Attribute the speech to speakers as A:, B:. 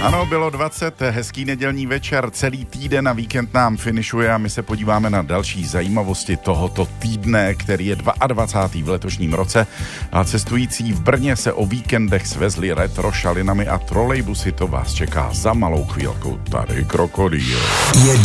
A: Ano, bylo 20, hezký nedělní večer, celý týden a víkend nám finišuje a my se podíváme na další zajímavosti tohoto týdne, který je 22. v letošním roce a cestující v Brně se o víkendech svezli retro šalinami a trolejbusy, to vás čeká za malou chvílku. Tady krokodýl.